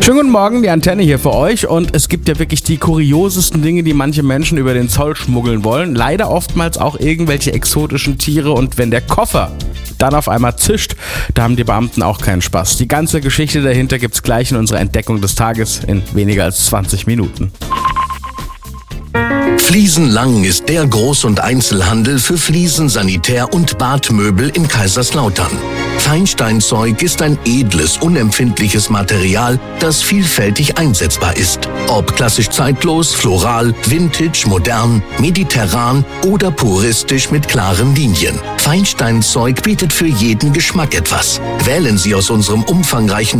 Schönen guten Morgen, die Antenne hier für euch und es gibt ja wirklich die kuriosesten Dinge, die manche Menschen über den Zoll schmuggeln wollen. Leider oftmals auch irgendwelche exotischen Tiere und wenn der Koffer dann auf einmal zischt, da haben die Beamten auch keinen Spaß. Die ganze Geschichte dahinter gibt's gleich in unserer Entdeckung des Tages in weniger als 20 Minuten. Fliesenlang ist der Groß- und Einzelhandel für Fliesen, Sanitär- und Badmöbel in Kaiserslautern. Feinsteinzeug ist ein edles, unempfindliches Material, das vielfältig einsetzbar ist. Ob klassisch zeitlos, floral, vintage, modern, mediterran oder puristisch mit klaren Linien. Feinsteinzeug bietet für jeden Geschmack etwas. Wählen Sie aus unserem umfangreichen